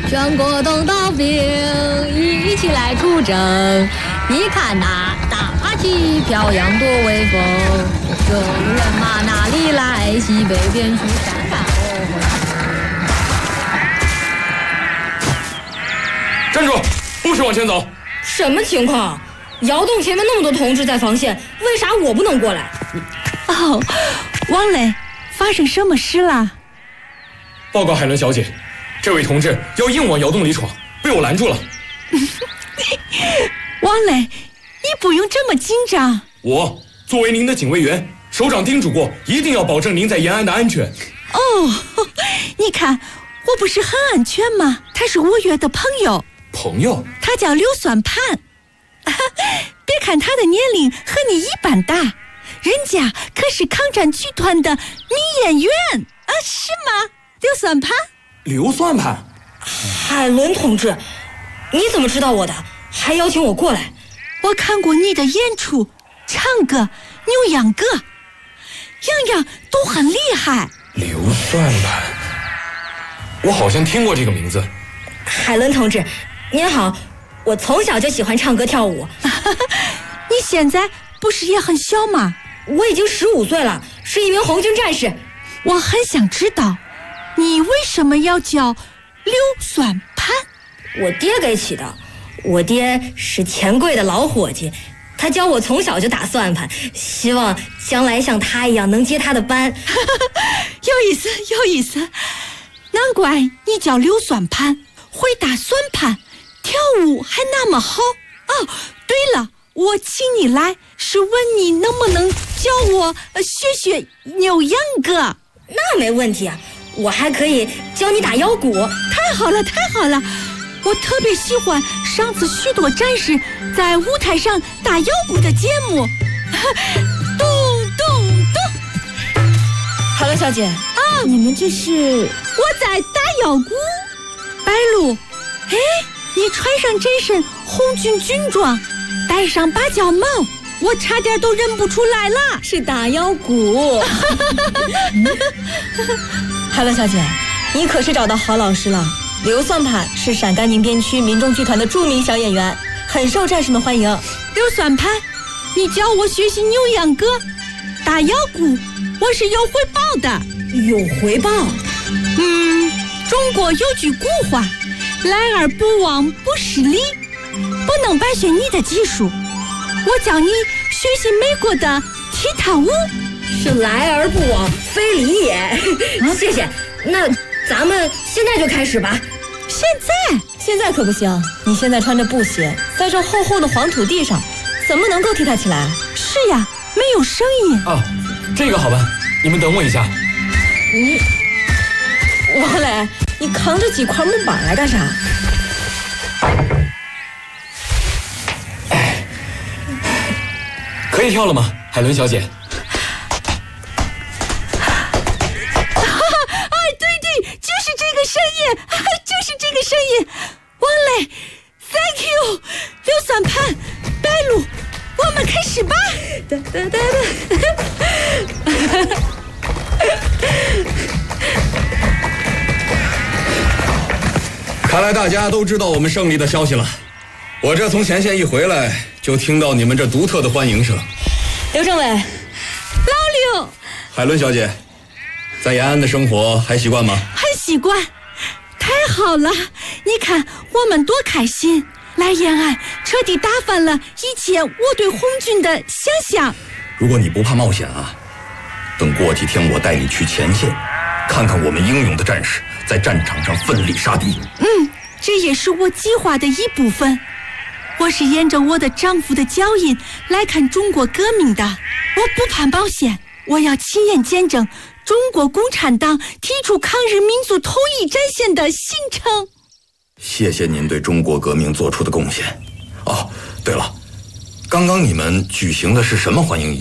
全国动刀兵一起来出征。你看那大旗飘扬多威风，这人马哪里来？西北边去山山站住！不许往前走！ 什么情况？窑洞前面那么多同志在防线，为啥我不能过来？ 哦，王磊，发生什么事了？ 报告海伦小姐，这位同志要硬往窑洞里闯，被我拦住了。 王磊，你不用这么紧张。 我作为您的警卫员，首长叮嘱过，一定要保证您在延安的安全。 哦，你看，我不是很安全吗？他是我约的朋友。 朋友？ 他叫硫酸盘。别看他的年龄和你一般大，人家可是抗战剧团的女演员啊，是吗？硫酸盘？ 硫酸盘？ 海伦同志，你怎么知道我的？还邀请我过来？ 我看过你的演出，唱歌、扭秧歌，样样都很厉害。 硫酸盘，我好像听过这个名字。 海伦同志，您好，我从小就喜欢唱歌跳舞。 你现在不是也很小吗？ 我已经15岁了，是一名红军战士。 我很想知道，你为什么要叫硫酸盘？ 我爹给起的。我爹是钱柜的老伙计，他教我从小就打算盘，希望将来像他一样能接他的班。 有意思，有意思。难怪你叫硫酸盘，会打算盘，跳舞还那么好。哦，对了，我请你来是问你能不能教我学学扭秧歌。 那没问题啊，我还可以教你打腰鼓。 太好了，太好了。我特别喜欢上次许多战士在舞台上打腰鼓的节目。咚咚咚！ 海伦小姐啊，你们这是？ 我在打腰鼓。白露，哎，你穿上这身红军军装，戴上芭蕉帽，我差点都认不出来了。 是打腰鼓。海伦小姐，你可是找到好老师了。硫酸盘是陕甘宁边区民众剧团的著名小演员，很受战士们欢迎。 硫酸盘，你教我学习扭秧歌、打腰鼓，我是有回报的。 有回报？ 中国有句古话，来而不往不失礼，不能白学你的技术。我教你学习美国的踢踏舞， 是来而不往非礼也。谢谢。那咱们现在就开始吧。现在可不行，你现在穿着布鞋，在这厚厚的黄土地上，怎么能够踢踏起来？ 是呀，没有声音。 啊，这个好吧，你们等我一下。 王磊，你扛着几块木板来干啥？ 可以跳了吗，海伦小姐？ 就是这个声音，王磊 ，Thank you， 硫酸盘，白露，我们开始吧。 看来大家都知道我们胜利的消息了。我这从前线一回来，就听到你们这独特的欢迎声。 刘政委， 老刘， 海伦小姐，在延安的生活还习惯吗？ 很习惯。太好了，你看我们多开心，来延安彻底打翻了以前我对红军的想象。 如果你不怕冒险啊，等过几天我带你去前线，看看我们英勇的战士在战场上奋力杀敌。 这也是我计划的一部分。我是沿着我的丈夫的脚印来看中国革命的，我不怕冒险，我要亲眼见证中国共产党提出抗日民族统一战线的形成。 谢谢您对中国革命做出的贡献。哦，对了，刚刚你们举行的是什么欢迎仪？